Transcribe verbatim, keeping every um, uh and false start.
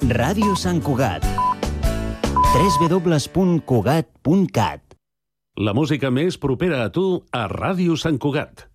Ràdio Sant Cugat. w w w punt cugat punt cat. La música més propera a tu a Ràdio Sant Cugat.